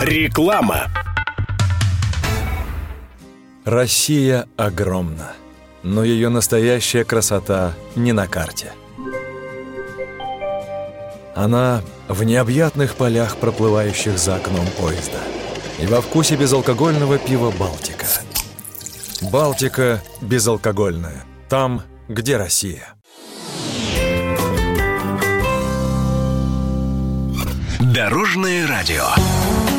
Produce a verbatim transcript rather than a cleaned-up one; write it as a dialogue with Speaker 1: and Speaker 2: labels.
Speaker 1: Реклама.
Speaker 2: Россия огромна, но ее настоящая красота не на карте. Она в необъятных полях, проплывающих за окном поезда, и во вкусе безалкогольного пива «Балтика». «Балтика» безалкогольная. Там, где Россия.
Speaker 1: Дорожное радио.